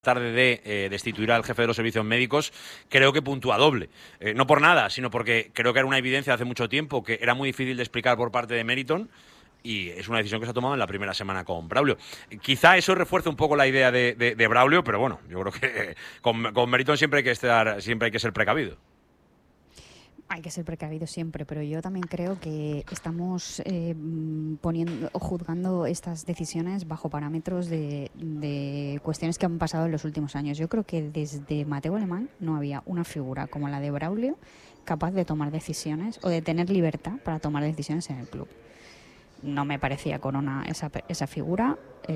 tarde de destituir al jefe de los servicios médicos, creo que puntúa doble. No por nada, sino porque creo que era una evidencia hace mucho tiempo que era muy difícil de explicar por parte de Meriton, y es una decisión que se ha tomado en la primera semana con Braulio. Quizá eso refuerce un poco la idea de Braulio, pero bueno, yo creo que con Meriton siempre hay que ser precavido. Hay que ser precavido siempre, pero yo también creo que estamos poniendo o juzgando estas decisiones bajo parámetros de cuestiones que han pasado en los últimos años. Yo creo que desde Mateu Alemán no había una figura como la de Braulio capaz de tomar decisiones o de tener libertad para tomar decisiones en el club. No me parecía Corona esa figura,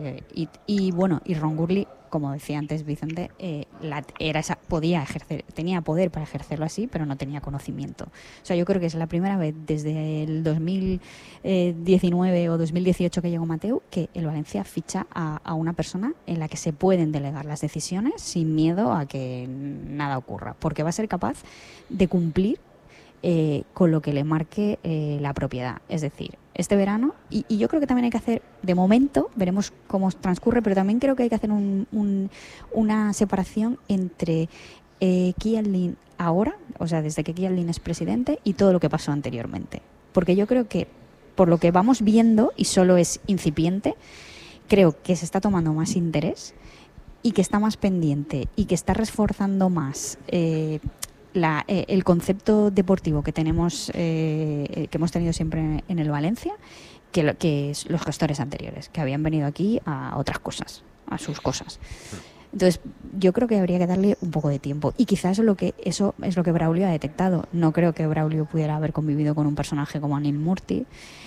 y Ron Gurley, como decía antes Vicente, podía ejercer, tenía poder para ejercerlo así, pero no tenía conocimiento. O sea, yo creo que es la primera vez desde el 2019 o 2018 que llegó Mateu que el Valencia ficha a una persona en la que se pueden delegar las decisiones sin miedo a que nada ocurra, porque va a ser capaz de cumplir con lo que le marque la propiedad. Es decir, este verano, y yo creo que también hay que hacer, de momento, veremos cómo transcurre, pero también creo que hay que hacer una separación entre Kian Lin ahora, o sea, desde que Kian Lin es presidente, y todo lo que pasó anteriormente. Porque yo creo que, por lo que vamos viendo, y solo es incipiente, creo que se está tomando más interés y que está más pendiente y que está reforzando más el concepto deportivo que tenemos, que hemos tenido siempre en el Valencia, que los gestores anteriores, que habían venido aquí a otras cosas, a sus cosas. Entonces, yo creo que habría que darle un poco de tiempo. Y quizás eso es lo que Braulio ha detectado. No creo que Braulio pudiera haber convivido con un personaje como Anil Murti,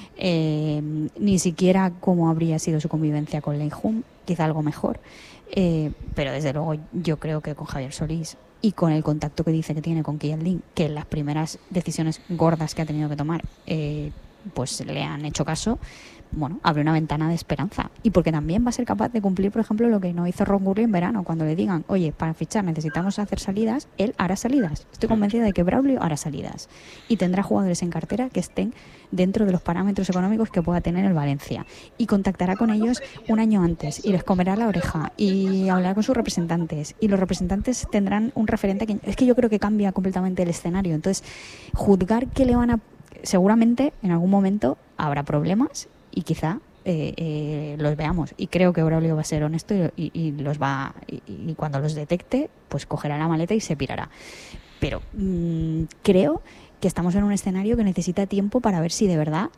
ni siquiera cómo habría sido su convivencia con Lei Jun, quizá algo mejor. Pero desde luego yo creo que con Javier Solís y con el contacto que dice que tiene con Kian Lin, que las primeras decisiones gordas que ha tenido que tomar pues le han hecho caso, bueno, abre una ventana de esperanza. Y porque también va a ser capaz de cumplir, por ejemplo, lo que no hizo Ron Gurley en verano, cuando le digan, oye, para fichar necesitamos hacer salidas, él hará salidas. Estoy convencida de que Braulio hará salidas y tendrá jugadores en cartera que estén dentro de los parámetros económicos que pueda tener el Valencia, y contactará con ellos un año antes y les comerá la oreja y hablará con sus representantes, y los representantes tendrán un referente que es que yo creo que cambia completamente el escenario. Entonces, juzgar que le van a, seguramente en algún momento habrá problemas y quizá los veamos, y creo que Braulio va a ser honesto y los va, y cuando los detecte pues cogerá la maleta y se pirará. Pero creo que estamos en un escenario que necesita tiempo para ver si de verdad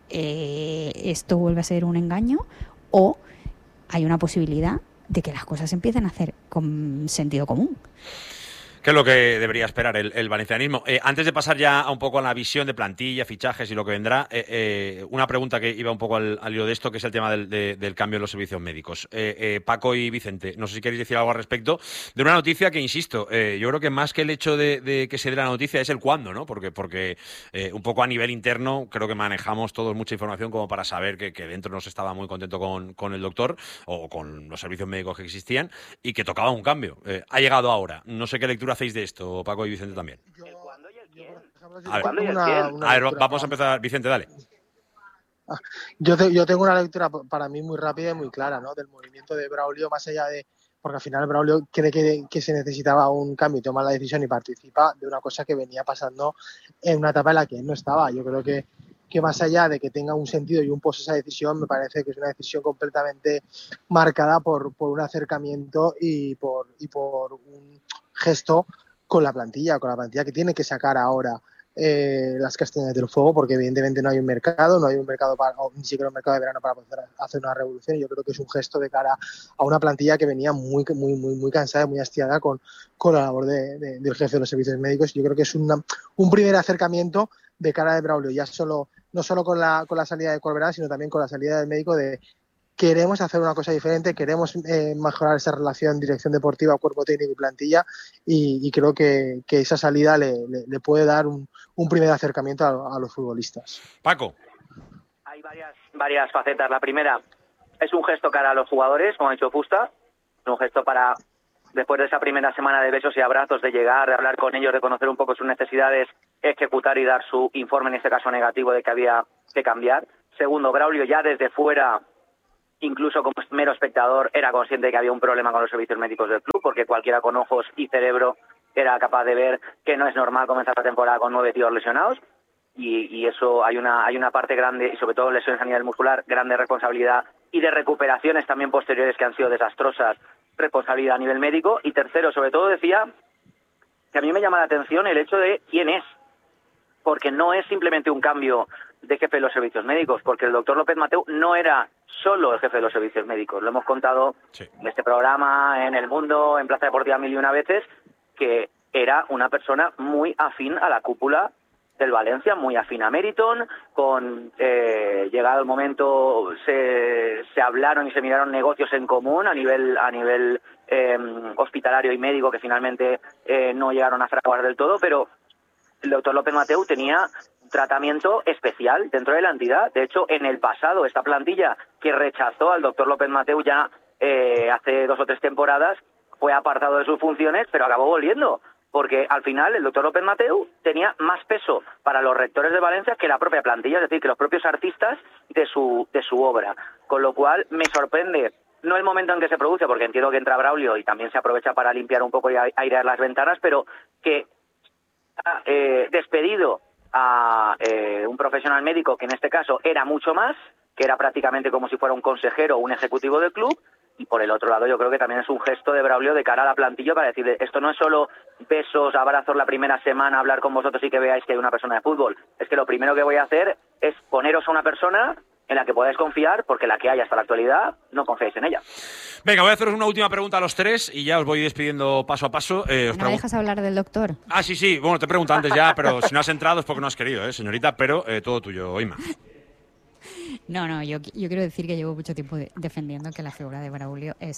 esto vuelve a ser un engaño, o hay una posibilidad de que las cosas empiecen a hacer con sentido común. ¿Qué es lo que debería esperar el valencianismo? Antes de pasar ya a un poco a la visión de plantilla, fichajes y lo que vendrá, una pregunta que iba un poco al hilo de esto, que es el tema del cambio en los servicios médicos. Paco y Vicente, no sé si queréis decir algo al respecto de una noticia que, insisto, yo creo que más que el hecho de que se dé la noticia es el cuándo, ¿no? Porque un poco a nivel interno creo que manejamos todos mucha información como para saber que dentro no se estaba muy contento con el doctor o con los servicios médicos que existían y que tocaba un cambio. Ha llegado ahora. No sé qué lectura hacéis de esto, Paco y Vicente también. ¿El cuándo y el quién? A ver, vamos a empezar. Vicente, dale. Yo tengo una lectura para mí muy rápida y muy clara, ¿no? Del movimiento de Braulio, más allá de, porque al final Braulio cree que se necesitaba un cambio y toma la decisión y participa de una cosa que venía pasando en una etapa en la que él no estaba. Yo creo que más allá de que tenga un sentido y un peso esa decisión, me parece que es una decisión completamente marcada por un acercamiento y por un gesto con la plantilla que tiene que sacar ahora las castañas del fuego, porque evidentemente no hay un mercado ni siquiera un mercado de verano para poder hacer una revolución. Yo creo que es un gesto de cara a una plantilla que venía muy cansada, muy hastiada con la labor del jefe de los servicios médicos. Yo creo que es un primer acercamiento de cara de Braulio, ya no solo con la salida de Corberán, sino también con la salida del médico, de queremos hacer una cosa diferente, queremos mejorar esa relación dirección deportiva, cuerpo técnico y plantilla, y creo que esa salida le puede dar un primer acercamiento a los futbolistas. Paco. Hay varias facetas. La primera es un gesto cara a los jugadores, como ha dicho Fusta, un gesto para, después de esa primera semana de besos y abrazos, de llegar, de hablar con ellos, de conocer un poco sus necesidades, ejecutar y dar su informe, en este caso negativo, de que había que cambiar. Segundo, Braulio ya desde fuera incluso como mero espectador era consciente de que había un problema con los servicios médicos del club, porque cualquiera con ojos y cerebro era capaz de ver que no es normal comenzar la temporada con 9 tíos lesionados, y eso hay una parte grande, y sobre todo lesiones a nivel muscular, grande responsabilidad, y de recuperaciones también posteriores que han sido desastrosas, responsabilidad a nivel médico. Y tercero, sobre todo decía que a mí me llama la atención el hecho de quién es, porque no es simplemente un cambio de jefe de los servicios médicos, porque el doctor López Mateu no era solo el jefe de los servicios médicos. Lo hemos contado en este programa, en El Mundo, en Plaza Deportiva mil y una veces, que era una persona muy afín a la cúpula del Valencia, muy afín a Meriton, llegado el momento se hablaron y se miraron negocios en común a nivel hospitalario y médico, que finalmente no llegaron a fraguar del todo, pero el doctor López Mateu tenía un tratamiento especial dentro de la entidad. De hecho, en el pasado, esta plantilla que rechazó al doctor López Mateu ya hace 2 o 3 temporadas, fue apartado de sus funciones, pero acabó volviendo, porque al final el doctor López Mateu tenía más peso para los rectores de Valencia que la propia plantilla, es decir, que los propios artistas de su obra. Con lo cual me sorprende, no el momento en que se produce, porque entiendo que entra Braulio y también se aprovecha para limpiar un poco y airear las ventanas, pero que ha despedido a un profesional médico que en este caso era mucho más, que era prácticamente como si fuera un consejero o un ejecutivo del club. Y por el otro lado yo creo que también es un gesto de Braulio de cara a la plantilla para decirle, esto no es solo besos, abrazos la primera semana, hablar con vosotros y que veáis que hay una persona de fútbol. Es que lo primero que voy a hacer es poneros a una persona en la que podáis confiar, porque la que hay hasta la actualidad no confiáis en ella. Venga, voy a haceros una última pregunta a los tres y ya os voy despidiendo paso a paso. ¿No dejas hablar del doctor? Ah, sí. Bueno, te he preguntado antes ya, pero si no has entrado es porque no has querido, señorita, pero todo tuyo, Inma. No, yo quiero decir que llevo mucho tiempo defendiendo que la figura de Braulio no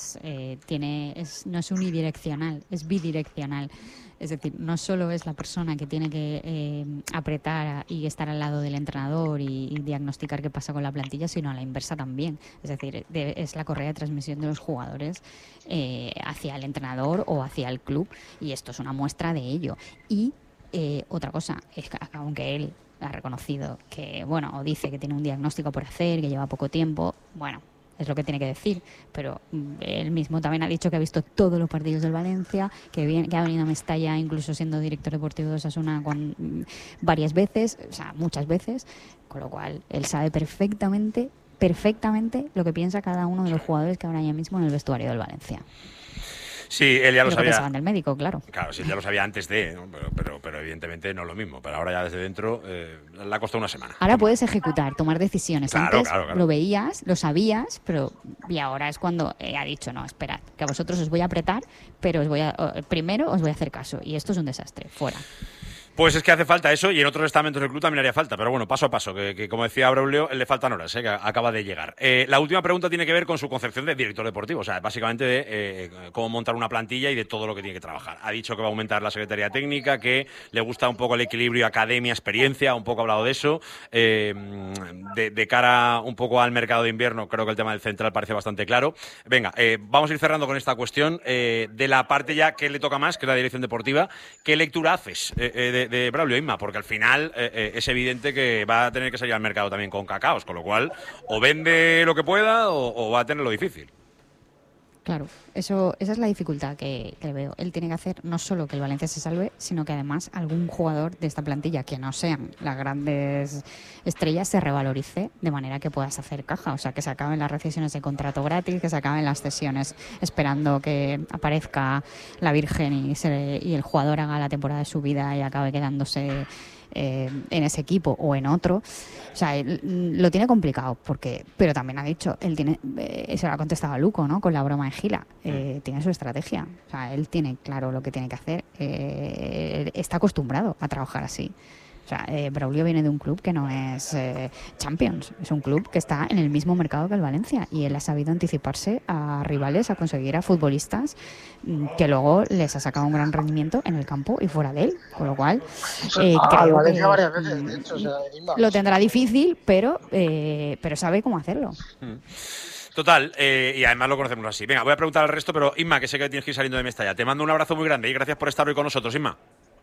es unidireccional, es bidireccional. Es decir, no solo es la persona que tiene que apretar y estar al lado del entrenador y diagnosticar qué pasa con la plantilla, sino a la inversa también. Es decir, es la correa de transmisión de los jugadores hacia el entrenador o hacia el club, y esto es una muestra de ello. Y otra cosa, es que aunque él ha reconocido que, o dice que tiene un diagnóstico por hacer, que lleva poco tiempo, es lo que tiene que decir, pero él mismo también ha dicho que ha visto todos los partidos del Valencia, que ha venido a Mestalla incluso siendo director deportivo de Osasuna varias veces, o sea, muchas veces, con lo cual él sabe perfectamente lo que piensa cada uno de los jugadores que habrá ya mismo en el vestuario del Valencia. Sí, él ya lo sabía. Que pensaban del médico, claro. Claro, sí, él ya lo sabía antes de, ¿no? Pero evidentemente no es lo mismo. Pero ahora ya desde dentro le ha costado una semana. Ahora puedes ejecutar, tomar decisiones. Claro, antes claro. Lo veías, lo sabías, y ahora es cuando ha dicho, no, esperad, que a vosotros os voy a apretar, pero primero os voy a hacer caso. Y esto es un desastre, fuera. Pues es que hace falta eso, y en otros estamentos del club también haría falta, pero bueno, paso a paso, que como decía Braulio, le faltan horas, que acaba de llegar. La última pregunta tiene que ver con su concepción de director deportivo, o sea, básicamente de cómo montar una plantilla y de todo lo que tiene que trabajar. Ha dicho que va a aumentar la secretaría técnica, que le gusta un poco el equilibrio academia-experiencia, un poco ha hablado de eso. De cara un poco al mercado de invierno, creo que el tema del central parece bastante claro. Venga, vamos a ir cerrando con esta cuestión de la parte ya que le toca más, que es la dirección deportiva. ¿Qué lectura haces de Braulio, Inma? Porque al final es evidente que va a tener que salir al mercado también con cacaos, con lo cual o vende lo que pueda o va a tenerlo difícil. Claro, esa es la dificultad que veo. Él tiene que hacer no solo que el Valencia se salve, sino que además algún jugador de esta plantilla que no sean las grandes estrellas se revalorice de manera que puedas hacer caja. O sea, que se acaben las rescisiones de contrato gratis, que se acaben las cesiones esperando que aparezca la Virgen y el jugador haga la temporada de su vida y acabe quedándose en ese equipo o en otro. O sea, él lo tiene complicado, pero también ha dicho, él tiene, eso lo ha contestado a Luco, ¿no? Con la broma de Gila, tiene su estrategia. O sea, él tiene claro lo que tiene que hacer, está acostumbrado a trabajar así. O sea, Braulio viene de un club que no es Champions, es un club que está en el mismo mercado que el Valencia, y él ha sabido anticiparse a rivales, a conseguir a futbolistas que luego les ha sacado un gran rendimiento en el campo y fuera de él, con lo cual creo Valencia que varias veces, de hecho, lo tendrá difícil, pero sabe cómo hacerlo. Total, y además lo conocemos así. Venga, voy a preguntar al resto, pero Inma, que sé que tienes que ir saliendo de Mestalla, te mando un abrazo muy grande y gracias por estar hoy con nosotros, Inma.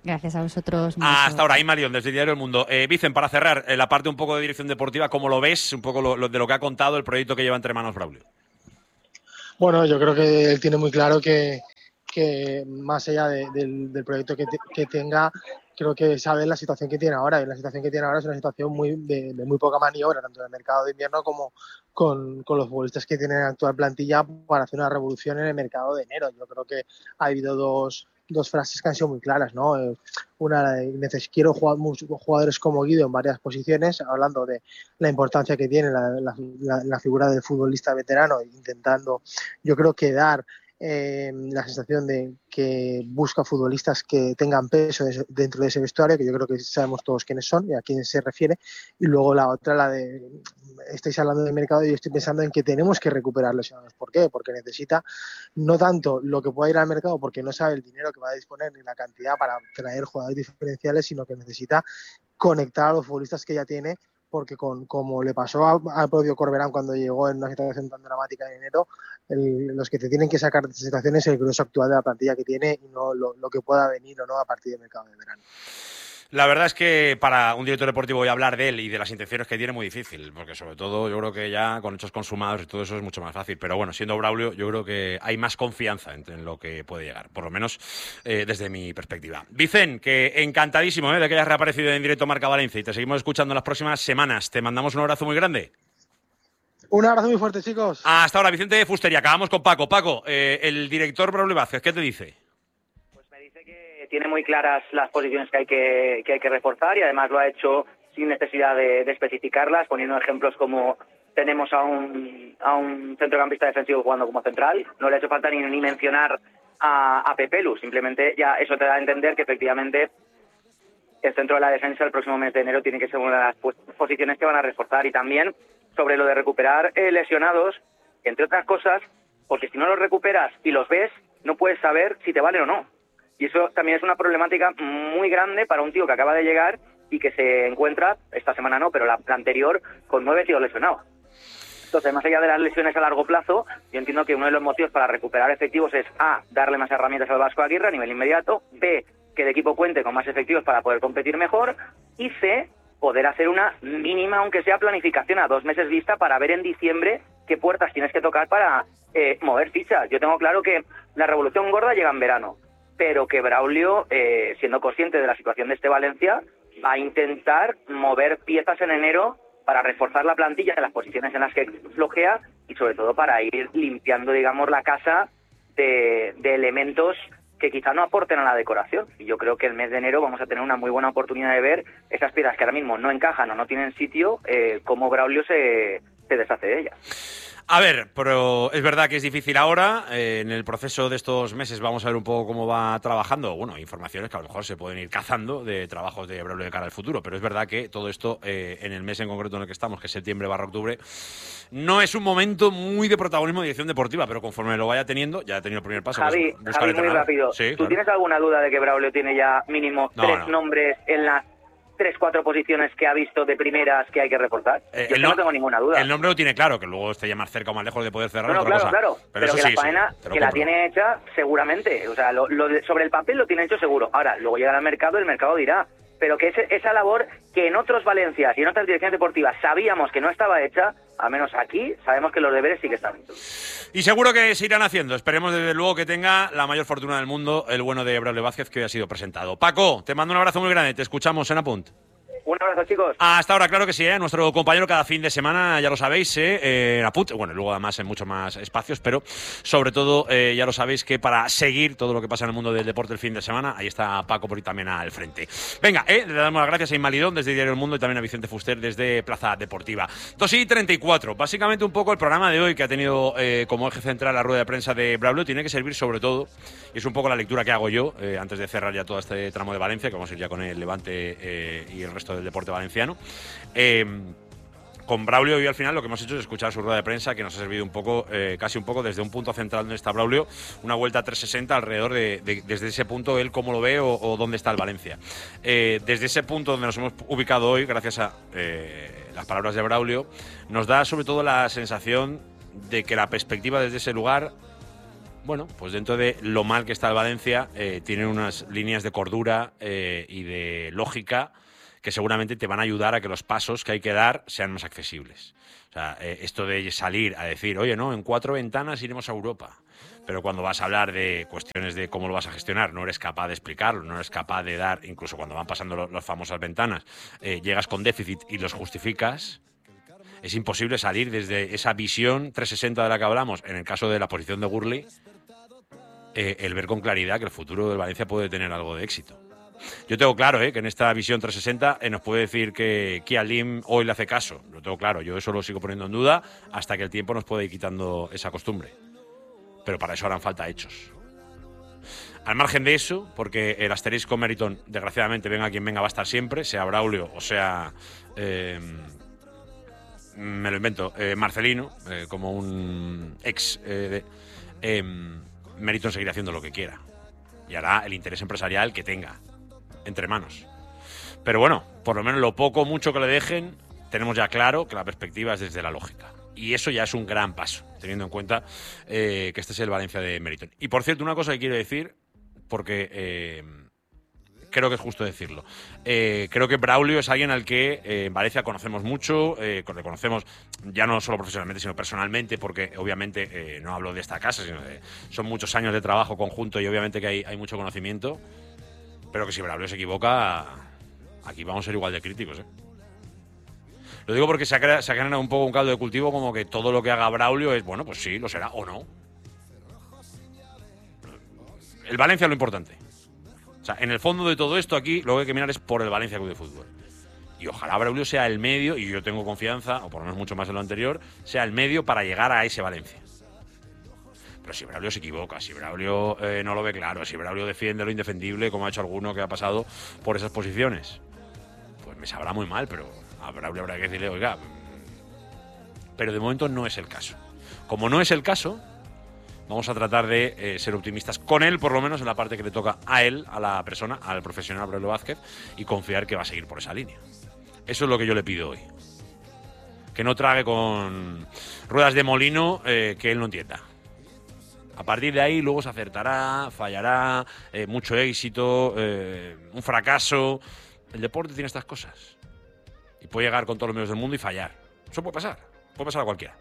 Gracias a vosotros. Hasta ahora, Inma León, desde Diario El Mundo. Vicen, para cerrar, la parte un poco de dirección deportiva, ¿cómo lo ves? Un poco de lo que ha contado el proyecto que lleva entre manos Braulio. Bueno, yo creo que él tiene muy claro que más allá del proyecto que tenga, creo que sabe la situación que tiene ahora. Y la situación que tiene ahora es una situación de muy poca maniobra, tanto en el mercado de invierno como con los futbolistas que tienen en actual plantilla para hacer una revolución en el mercado de enero. Yo creo que ha habido dos frases que han sido muy claras, ¿no? Una, quiero jugadores como Guido en varias posiciones, hablando de la importancia que tiene la figura del futbolista veterano, intentando, yo creo que dar la sensación de que busca futbolistas que tengan peso dentro de ese vestuario, que yo creo que sabemos todos quiénes son y a quién se refiere. Y luego la otra, la de, estáis hablando del mercado y yo estoy pensando en que tenemos que recuperar lesionados. ¿Por qué? Porque necesita no tanto lo que pueda ir al mercado, porque no sabe el dinero que va a disponer ni la cantidad para traer jugadores diferenciales, sino que necesita conectar a los futbolistas que ya tiene, porque como le pasó al propio Corberán cuando llegó en una situación tan dramática en enero, los que te tienen que sacar de esta situación es el grueso actual de la plantilla que tiene y no lo que pueda venir o no a partir del mercado de verano. La verdad es que para un director deportivo voy a hablar de él y de las intenciones que tiene muy difícil, porque sobre todo yo creo que ya con hechos consumados y todo eso es mucho más fácil. Pero bueno, siendo Braulio, yo creo que hay más confianza en lo que puede llegar, por lo menos desde mi perspectiva. Vicen, que encantadísimo de que hayas reaparecido en directo Marca Valencia y te seguimos escuchando en las próximas semanas. Te mandamos un abrazo muy grande. Un abrazo muy fuerte, chicos. Hasta ahora, Vicente de Fustería. Acabamos con Paco. Paco, el director Braulio Vázquez, ¿qué te dice? Tiene muy claras las posiciones que hay que reforzar y además lo ha hecho sin necesidad de especificarlas, poniendo ejemplos como tenemos a un centrocampista defensivo jugando como central. No le ha hecho falta ni mencionar a Pepelu, simplemente ya eso te da a entender que efectivamente el centro de la defensa el próximo mes de enero tiene que ser una de las posiciones que van a reforzar. Y también sobre lo de recuperar lesionados, entre otras cosas, porque si no los recuperas y los ves, no puedes saber si te valen o no. Y eso también es una problemática muy grande para un tío que acaba de llegar y que se encuentra, esta semana no, pero la anterior, con 9 tíos lesionados. Entonces, más allá de las lesiones a largo plazo, yo entiendo que uno de los motivos para recuperar efectivos es A, darle más herramientas al Vasco Aguirre a nivel inmediato, B, que el equipo cuente con más efectivos para poder competir mejor, y C, poder hacer una mínima, aunque sea planificación a 2 meses vista, para ver en diciembre qué puertas tienes que tocar para mover fichas. Yo tengo claro que la revolución gorda llega en verano, pero que Braulio, siendo consciente de la situación de este Valencia, va a intentar mover piezas en enero para reforzar la plantilla en las posiciones en las que flojea y sobre todo para ir limpiando, digamos, la casa de elementos que quizá no aporten a la decoración. Y yo creo que el mes de enero vamos a tener una muy buena oportunidad de ver esas piezas que ahora mismo no encajan o no tienen sitio, cómo Braulio se deshace de ellas. A ver, pero es verdad que es difícil ahora. En el proceso de estos meses vamos a ver un poco cómo va trabajando. Bueno, informaciones que a lo mejor se pueden ir cazando de trabajos de Braulio de cara al futuro. Pero es verdad que todo esto, en el mes en concreto en el que estamos, que es septiembre/octubre, no es un momento muy de protagonismo de dirección deportiva. Pero conforme lo vaya teniendo, ya ha tenido el primer paso. Javi, muy rápido. Sí, ¿Tú claro. ¿Tienes alguna duda de que Braulio tiene ya mínimo 3 nombres en las 3-4 posiciones que ha visto de primeras que hay que reportar? Yo no tengo ninguna duda. El nombre lo tiene claro, que luego esté ya más cerca o más lejos de poder cerrar. No, claro. Pero eso que sí, la faena que la tiene hecha seguramente. O sea, sobre el papel lo tiene hecho seguro. Ahora, luego llegará al mercado, el mercado dirá. Pero que esa labor que en otros Valencias y en otras direcciones deportivas sabíamos que no estaba hecha, al menos aquí sabemos que los deberes sí que están hechos. Y seguro que se irán haciendo. Esperemos desde luego que tenga la mayor fortuna del mundo el bueno de Braulio Vázquez, que hoy ha sido presentado. Paco, te mando un abrazo muy grande. Te escuchamos en Apunt. Un abrazo, chicos. Hasta ahora, claro que sí, nuestro compañero cada fin de semana, ya lo sabéis, en Apunt, bueno, luego además en muchos más espacios, pero sobre todo ya lo sabéis que para seguir todo lo que pasa en el mundo del deporte el fin de semana, ahí está Paco por ahí también al frente. Venga, le damos las gracias a Inma León desde Diario El Mundo y también a Vicente Fuster desde Plaza Deportiva. 2:34, básicamente un poco el programa de hoy que ha tenido como eje central la rueda de prensa de Braulio, tiene que servir sobre todo, y es un poco la lectura que hago yo, antes de cerrar ya todo este tramo de Valencia, que vamos a ir ya con el Levante y el resto del deporte valenciano. Con Braulio hoy al final lo que hemos hecho es escuchar su rueda de prensa, que nos ha servido un poco, casi un poco desde un punto central donde está Braulio, una vuelta a 360 alrededor desde ese punto él cómo lo ve o dónde está el Valencia. Desde ese punto donde nos hemos ubicado hoy, gracias a las palabras de Braulio, nos da sobre todo la sensación de que la perspectiva desde ese lugar bueno, pues dentro de lo mal que está el Valencia, tienen unas líneas de cordura y de lógica que seguramente te van a ayudar a que los pasos que hay que dar sean más accesibles. O sea, esto de salir a decir, oye, no, en 4 ventanas iremos a Europa. Pero cuando vas a hablar de cuestiones de cómo lo vas a gestionar, no eres capaz de explicarlo, no eres capaz de dar, incluso cuando van pasando las famosas ventanas, llegas con déficit y los justificas. Es imposible salir desde esa visión 360 de la que hablamos, en el caso de la posición de Gurley, el ver con claridad que el futuro del Valencia puede tener algo de éxito. Yo tengo claro que en esta visión 360 nos puede decir que Kia Lim hoy le hace caso. Lo tengo claro, yo eso lo sigo poniendo en duda hasta que el tiempo nos pueda ir quitando esa costumbre. Pero para eso harán falta hechos. Al margen de eso, porque el asterisco Meriton, desgraciadamente, venga quien venga, va a estar siempre, sea Braulio o sea... me lo invento, Marcelino, como un ex Meriton seguirá haciendo lo que quiera y hará el interés empresarial que tenga entre manos. Pero bueno, por lo menos lo poco o mucho que le dejen, tenemos ya claro que la perspectiva es desde la lógica. Y eso ya es un gran paso, teniendo en cuenta que este es el Valencia de Meriton. Y por cierto, una cosa que quiero decir, porque creo que es justo decirlo. Creo que Braulio es alguien al que en Valencia conocemos mucho, le conocemos ya no solo profesionalmente, sino personalmente, porque obviamente no hablo de esta casa, sino son muchos años de trabajo conjunto y obviamente que hay mucho conocimiento, pero que si Braulio se equivoca, aquí vamos a ser igual de críticos. Lo digo porque se ha generado un poco un caldo de cultivo como que todo lo que haga Braulio es, bueno, pues sí, lo será o no. El Valencia es lo importante. O sea, en el fondo de todo esto aquí lo que hay que mirar es por el Valencia Club de Fútbol. Y ojalá Braulio sea el medio, y yo tengo confianza, o por lo menos mucho más en lo anterior, sea el medio para llegar a ese Valencia. Pero si Braulio se equivoca, si Braulio no lo ve claro, si Braulio defiende lo indefendible, como ha hecho alguno que ha pasado por esas posiciones, pues me sabrá muy mal, pero a Braulio habrá que decirle, oiga, pero de momento no es el caso. Como no es el caso, vamos a tratar de ser optimistas con él, por lo menos en la parte que le toca a él, a la persona, al profesional Braulio Vázquez, y confiar que va a seguir por esa línea. Eso es lo que yo le pido hoy. Que no trague con ruedas de molino que él no entienda. A partir de ahí luego se acertará, fallará, mucho éxito, un fracaso. El deporte tiene estas cosas. Y puede llegar con todos los medios del mundo y fallar. Eso puede pasar a cualquiera.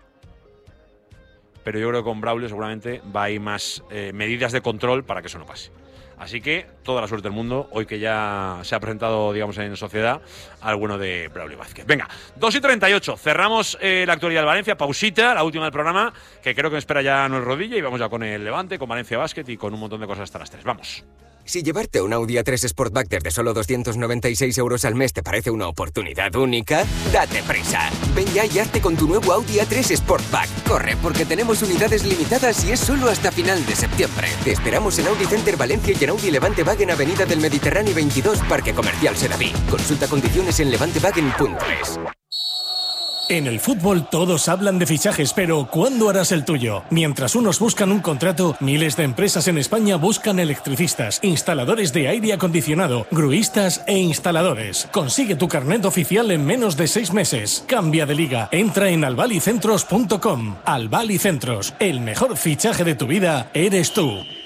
Pero yo creo que con Braulio seguramente va a ir más medidas de control para que eso no pase. Así que toda la suerte del mundo, hoy que ya se ha presentado, digamos, en sociedad, al bueno de Braulio Vázquez. Venga, 2:38, cerramos la actualidad del Valencia, pausita, la última del programa, que creo que me espera ya Noel Rodilla, y vamos ya con el Levante, con Valencia Basket y con un montón de cosas hasta las 3. Vamos. Si llevarte un Audi A3 Sportback desde solo 296 € al mes te parece una oportunidad única, date prisa. Ven ya y hazte con tu nuevo Audi A3 Sportback. Corre, porque tenemos unidades limitadas y es solo hasta final de septiembre. Te esperamos en Audi Center Valencia y en Audi Levante Wagen Avenida del Mediterráneo 22, Parque Comercial Sedaví. Consulta condiciones en levantewagen.es. En el fútbol todos hablan de fichajes, pero ¿cuándo harás el tuyo? Mientras unos buscan un contrato, miles de empresas en España buscan electricistas, instaladores de aire acondicionado, gruistas e instaladores. Consigue tu carnet oficial en menos de 6 meses. Cambia de liga. Entra en albalicentros.com. Albal y Centros. El mejor fichaje de tu vida eres tú.